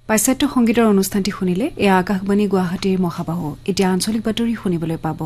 পাশ্চাত্য সংগীতৰ অনুষ্ঠানটি শুনিলে এয়া আকাশবাণী গুৱাহাটীৰ মহাবাহু এতিয়া আঞ্চলিক বাতৰি শুনিবলৈ পাব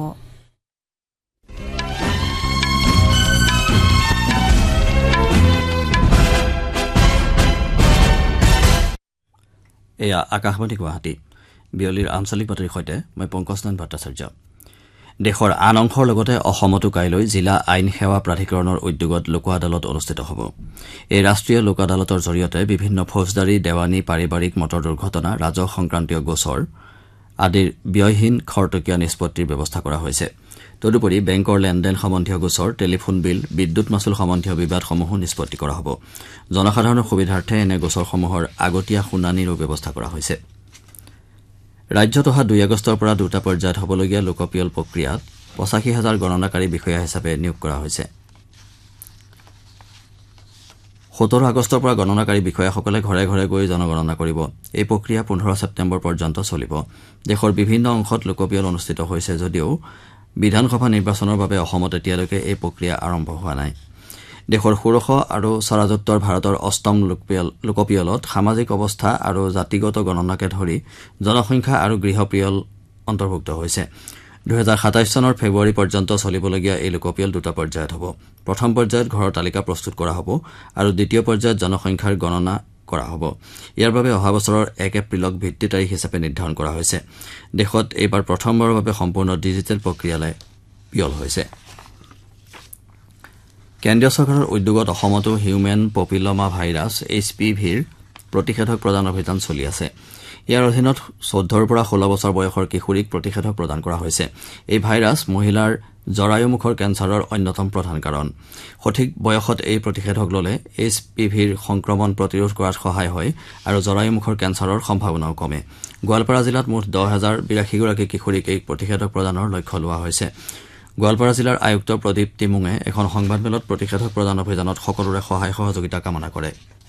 এয়া আকাশবাণী গুৱাহাটী বিয়লিৰ আঞ্চলিক বাতৰিৰ সৈতে মই পংকজনন্দ ভট্টাচাৰ্য দেশৰ আন অংশৰ লগতে অসমতো কাইলৈ জিলা আইন সেৱা প্ৰাধিকৰণৰ উদ্যোগত লোক আদালত অনুষ্ঠিত হ'ব এই ৰাষ্ট্ৰীয় লোক আদালতৰ জৰিয়তে বিভিন্ন ফৌজদাৰী দেৱানী পাৰিবাৰিক মটৰ দুৰ্ঘটনা ৰাজহ সংক্ৰান্তীয় গোচৰ আদিৰ ব্যয়হীন খৰতকীয়া নিষ্পত্তিৰ ব্যৱস্থা কৰা হৈছে তদুপৰি বেংকৰ লেনদেন সম্বন্ধীয় গোচৰ টেলিফোন বিল বিদ্যুৎ মাচুল সম্বন্ধীয় বিবাদসমূহো নিষ্পত্তি কৰা হ'ব জনসাধাৰণৰ সুবিধাৰ্থে এনে গোচৰসমূহৰ আগতীয়া শুনানিৰো ব্যৱস্থা কৰা হৈছে ৰাজ্যত অহা 2 আগষ্টৰ পৰা দুটা পৰ্যায়ত হ'বলগীয়া লোকপিয়ল প্ৰক্ৰিয়াত ৮৫,০০০ গণনাকাৰী বিষয়া হিচাপে নিয়োগ কৰা হৈছে ১৭ আগষ্টৰ পৰা গণনাকাৰী বিষয়াসকলে ঘৰে ঘৰে গৈ জনগণনা কৰিব এই প্ৰক্ৰিয়া ১৫ ছেপ্টেম্বৰ পৰ্যন্ত চলিব দেশৰ বিভিন্ন অংশত লোকপিয়ল অনুষ্ঠিত হৈছে যদিও বিধানসভা নিৰ্বাচনৰ বাবে অসমত এতিয়ালৈকে এই প্ৰক্ৰিয়া আৰম্ভ হোৱা নাই দেশৰ ষোড়শ আৰু স্বৰাজোত্তৰ ভাৰতৰ অষ্টম লোকপিয়লত সামাজিক অৱস্থা আৰু জাতিগত গণনাকে ধৰি জনসংখ্যা আৰু গৃহপিয়ল অন্তৰ্ভুক্ত হৈছে ২০২৭ চনৰ ফেব্ৰুৱাৰী পৰ্যন্ত চলিবলগীয়া এই লোকপিয়ল দুটা পৰ্যায়ত হ'ব প্ৰথম পৰ্যায়ত ঘৰৰ তালিকা প্ৰস্তুত কৰা হ'ব আৰু দ্বিতীয় পৰ্যায়ত জনসংখ্যাৰ গণনা কৰা হ'ব ইয়াৰ বাবে অহা বছৰৰ ১ এপ্ৰিলক ভিত্তি তাৰিখ হিচাপে নিৰ্ধাৰণ কৰা হৈছে দেশত এইবাৰ প্ৰথমবাৰৰ বাবে সম্পূৰ্ণ ডিজিটেল প্ৰক্ৰিয়াৰে পিয়ল হৈছে কেন্দ্ৰীয় চৰকাৰৰ উদ্যোগত অসমতো হিউমেন পপিলমা ভাইৰাছ HPVৰ প্ৰতিষেধক প্ৰদান অভিযান চলি আছে ইয়াৰ অধীনত ১৪ৰ পৰা ১৬ বছৰ বয়সৰ কিশোৰীক প্ৰতিষেধক প্ৰদান কৰা হৈছে এই ভাইৰাছ মহিলাৰ জৰায়ুমুখৰ কেঞ্চাৰৰ অন্যতম প্ৰধান কাৰণ সঠিক বয়সত এই প্ৰতিষেধক ললে HPVৰ সংক্ৰমণ প্ৰতিৰোধ কৰাত সহায় হয় আৰু জৰায়ুমুখৰ কেঞ্চাৰৰ সম্ভাৱনাও কমে গোৱালপাৰা জিলাত মুঠ ১০,০৮২ গৰাকী কিশোৰীক এই প্ৰতিষেধক প্ৰদানৰ লক্ষ্য লোৱা হৈছে গোৱালপাৰা জিলাৰ আয়ুক্ত প্ৰদীপ টিমুঙে এখন সংবাদমেলত প্ৰতিষেধক প্ৰদান অভিযানত সকলোৰে সহায় সহযোগিতা কামনা কৰে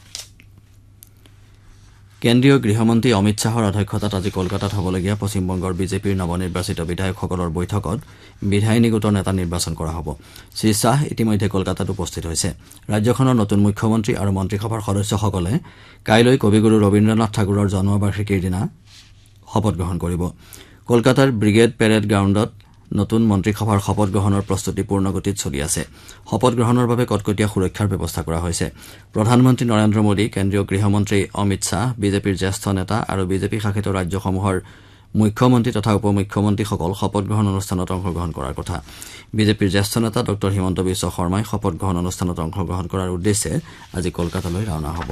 কেন্দ্ৰীয় গৃহমন্ত্ৰী অমিত শ্বাহৰ অধ্যক্ষতাত আজি কলকাতাত হ'বলগীয়া পশ্চিমবংগৰ বিজেপিৰ নৱনিৰ্বাচিত বিধায়কসকলৰ বৈঠকত বিধায়িনী গোটৰ নেতা নিৰ্বাচন কৰা হ'ব শ্ৰী শ্বাহ ইতিমধ্যে কলকাতাত উপস্থিত হৈছে ৰাজ্যখনৰ নতুন মুখ্যমন্ত্ৰী আৰু মন্ত্ৰীসভাৰ সদস্যসকলে কাইলৈ কবিগুৰু ৰবীন্দ্ৰনাথ ঠাকুৰৰ জন্মবাৰ্ষিকীৰ দিনা শপত গ্ৰহণ কৰিব কলকাতাৰ ব্ৰিগেড পেৰেড গ্ৰাউণ্ডত নতুন মন্ত্ৰীসভাৰ শপত গ্ৰহণৰ প্ৰস্তুতি পূৰ্ণগতিত চলি আছে শপত গ্ৰহণৰ বাবে কটকটীয়া সুৰক্ষাৰ ব্যৱস্থা কৰা হৈছে প্ৰধানমন্ত্ৰী নৰেন্দ্ৰ মোদী কেন্দ্ৰীয় গৃহমন্ত্ৰী অমিত শ্বাহ বিজেপিৰ জ্যেষ্ঠ নেতা আৰু বিজেপি শাসিত ৰাজ্যসমূহৰ মুখ্যমন্ত্ৰী তথা উপমুখ্যমন্ত্ৰীসকল শপত গ্ৰহণ অনুষ্ঠানত অংশগ্ৰহণ কৰাৰ কথা বিজেপিৰ জ্যেষ্ঠ নেতা ডঃ হিমন্ত বিশ্ব শৰ্মাই শপত গ্ৰহণ অনুষ্ঠানত অংশগ্ৰহণ কৰাৰ উদ্দেশ্যে আজি কলকাতালৈ ৰাওনা হ'ব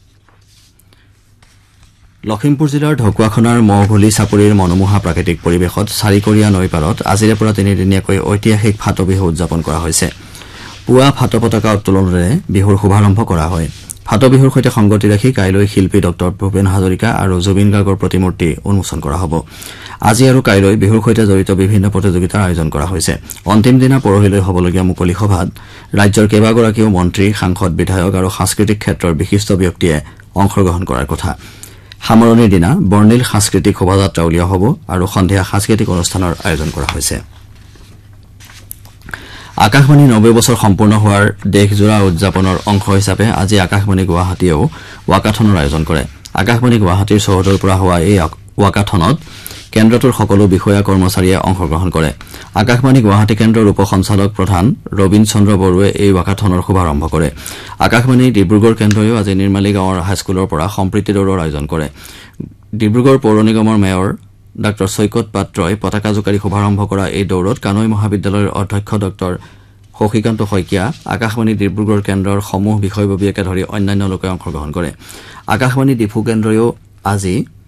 লখিমপুৰ জিলাৰ ঢকুৱাখনাৰ মহভুলি চাপৰিৰ মনোমোহা প্ৰাকৃতিক পৰিৱেশত চাৰিকৰীয়া নৈপাৰত আজিৰে পৰা তিনিদিনীয়াকৈ ঐতিহাসিক ফাট বিহু উদযাপন কৰা হৈছে পুৱা ফাট পতাকা উত্তোলনেৰে বিহুৰ শুভাৰম্ভ কৰা হয় ফাট বিহুৰ সৈতে সংগতি ৰাখি কাইলৈ শিল্পী ডঃ ভূপেন হাজৰিকা আৰু জুবিন গাৰ্গৰ প্ৰতিমূৰ্তি উন্মোচন কৰা হ'ব আজি আৰু কাইলৈ বিহুৰ সৈতে জড়িত বিভিন্ন প্ৰতিযোগিতাৰ আয়োজন কৰা হৈছে অন্তিম দিনা পৰহিলৈ হ'বলগীয়া মুকলি সভাত ৰাজ্যৰ কেইবাগৰাকীও মন্ত্ৰী সাংসদ বিধায়ক আৰু সাংস্কৃতিক ক্ষেত্ৰৰ বিশিষ্ট ব্যক্তিয়ে অংশগ্ৰহণ কৰাৰ কথা সামৰণিৰ দিনা বৰ্ণিল সাংস্কৃতিক শোভাযাত্ৰা উলিওৱা হ'ব আৰু সন্ধিয়া সাংস্কৃতিক অনুষ্ঠানৰ আয়োজন কৰা হৈছে আকাশবাণী ৯০ বছৰ সম্পূৰ্ণ হোৱাৰ দেশজোৰা উদযাপনৰ অংশ হিচাপে আজি আকাশবাণী গুৱাহাটীয়েও ৱাকাথনৰ আয়োজন কৰে আকাশবাণী গুৱাহাটীৰ চৌহদৰ পৰা হোৱা এই ৱাকাথনত কেন্দ্ৰটোৰ সকলো বিষয়া কৰ্মচাৰীয়ে অংশগ্ৰহণ কৰে আকাশবাণী গুৱাহাটী কেন্দ্ৰৰ উপ সঞ্চালক প্ৰধান ৰবীন চন্দ্ৰ বড়োৱে এই ৱাকাথনৰ শুভাৰম্ভ কৰে আকাশবাণী ডিব্ৰুগড় কেন্দ্ৰইও আজি নিৰ্মালী গাঁৱৰ হাইস্কুলৰ পৰা সম্প্ৰীতি দৌৰৰ আয়োজন কৰে ডিব্ৰুগড় পৌৰ নিগমৰ মেয়ৰ ডাঃ চৈকত পাত্ৰই পতাকা জোকাৰি শুভাৰম্ভ কৰা এই দৌৰত কানৈ মহাবিদ্যালয়ৰ অধ্যক্ষ ডাঃ শশীকান্ত শইকীয়া আকাশবাণী ডিব্ৰুগড় কেন্দ্ৰৰ সমূহ বিষয়ববীয়াকে ধৰি অন্যান্য লোকে অংশগ্ৰহণ কৰে আকাশবাণী ডিফু কেন্দ্ৰইও আজি